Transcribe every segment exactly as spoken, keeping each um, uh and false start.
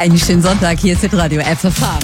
Einen schönen Sonntag, hier ist Hitradio F F H.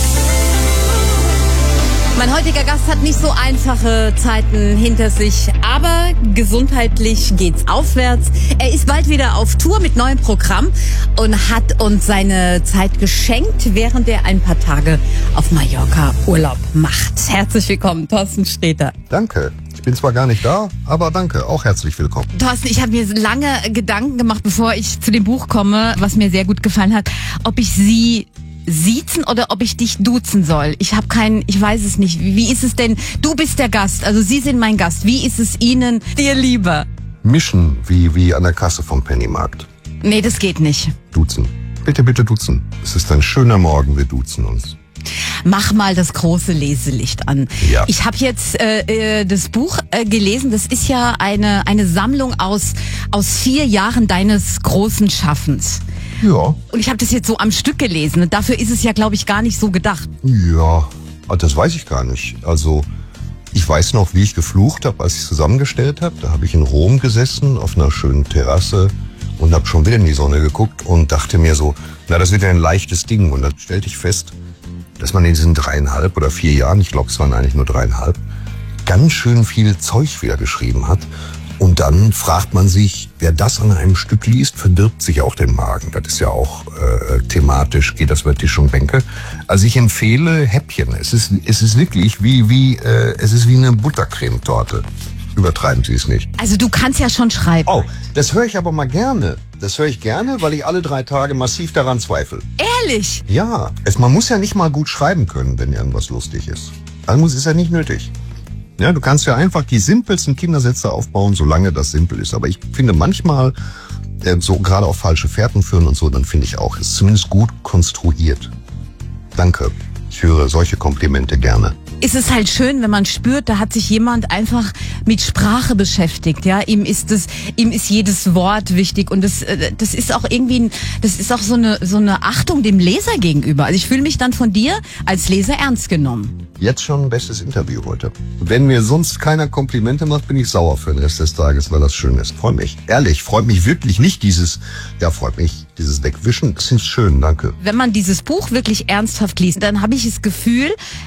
Mein heutiger Gast hat nicht so einfache Zeiten hinter sich, aber gesundheitlich geht's aufwärts. Er ist bald wieder auf Tour mit neuem Programm und hat uns seine Zeit geschenkt, während er ein paar Tage auf Mallorca Urlaub macht. Herzlich willkommen, Thorsten Sträter. Danke. Ich bin zwar gar nicht da, aber danke, auch herzlich willkommen. Thorsten, ich habe mir lange Gedanken gemacht, bevor ich zu dem Buch komme, was mir sehr gut gefallen hat, ob ich Sie siezen oder ob ich dich duzen soll. Ich habe keinen, ich weiß es nicht. Wie ist es denn? Du bist der Gast, also Sie sind mein Gast. Wie ist es Ihnen dir lieber? Mischen, wie, wie an der Kasse vom Pennymarkt. Nee, das geht nicht. Duzen. Bitte, bitte duzen. Es ist ein schöner Morgen, wir duzen uns. Mach mal das große Leselicht an. Ja. Ich habe jetzt äh, das Buch äh, gelesen. Das ist ja eine eine Sammlung aus aus vier Jahren deines großen Schaffens. Ja. Und ich habe das jetzt so am Stück gelesen. Und dafür ist es ja, glaube ich, gar nicht so gedacht. Ja, das weiß ich gar nicht. Also ich weiß noch, wie ich geflucht habe, als ich es zusammengestellt habe. Da habe ich in Rom gesessen, auf einer schönen Terrasse und habe schon wieder in die Sonne geguckt und dachte mir so, na, das wird ja ein leichtes Ding. Und dann stellte ich fest, dass man in diesen dreieinhalb oder vier Jahren, ich glaube, es waren eigentlich nur dreieinhalb, ganz schön viel Zeug wieder geschrieben hat. Und dann fragt man sich, wer das an einem Stück liest, verdirbt sich auch den Magen. Das ist ja auch äh, thematisch, geht das über Tisch und Bänke. Also ich empfehle Häppchen. Es ist, es ist wirklich wie, wie, äh, es ist wie eine Buttercremetorte. Übertreiben Sie es nicht. Also du kannst ja schon schreiben. Oh, das höre ich aber mal gerne. Das höre ich gerne, weil ich alle drei Tage massiv daran zweifle. Ehrlich? Ja, es, man muss ja nicht mal gut schreiben können, wenn irgendwas lustig ist. Also ist ja nicht nötig. Ja, du kannst ja einfach die simpelsten Kindersätze aufbauen, solange das simpel ist. Aber ich finde manchmal, äh, so gerade auf falsche Fährten führen und so, dann finde ich auch, ist zumindest gut konstruiert. Danke. Ich höre solche Komplimente gerne. Ist es halt schön, wenn man spürt, da hat sich jemand einfach mit Sprache beschäftigt, ja. Ihm ist es, ihm ist jedes Wort wichtig und das, das ist auch irgendwie, ein, das ist auch so eine, so eine Achtung dem Leser gegenüber. Also ich fühle mich dann von dir als Leser ernst genommen. Jetzt schon ein bestes Interview heute. Wenn mir sonst keiner Komplimente macht, bin ich sauer für den Rest des Tages, weil das schön ist. Freut mich. Ehrlich, freut mich wirklich nicht dieses, ja, freut mich, dieses Wegwischen. Das ist schön, danke. Wenn man dieses Buch wirklich ernsthaft liest, dann habe ich das Gefühl,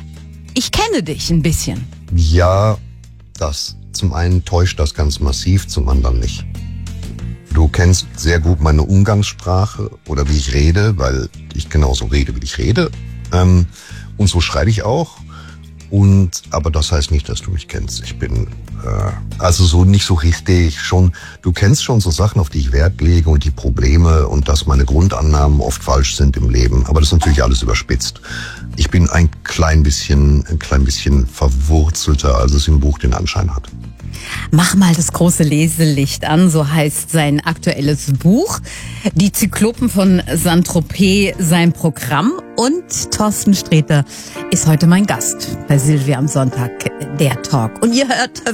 ich kenne dich ein bisschen. Ja, das. Zum einen täuscht das ganz massiv, zum anderen nicht. Du kennst sehr gut meine Umgangssprache oder wie ich rede, weil ich genauso rede, wie ich rede. Ähm, und so schreibe ich auch. Und aber das heißt nicht, dass du mich kennst. Ich bin äh, also so nicht so richtig schon. Du kennst schon so Sachen, auf die ich Wert lege und die Probleme und dass meine Grundannahmen oft falsch sind im Leben. Aber das ist natürlich alles überspitzt. Ich bin ein klein bisschen, ein klein bisschen verwurzelter, als es im Buch den Anschein hat. Mach mal das große Leselicht an, so heißt sein aktuelles Buch. Die Zyklopen von Saint-Tropez, sein Programm. Und Thorsten Sträter ist heute mein Gast bei Silvia am Sonntag, der Talk. Und ihr hört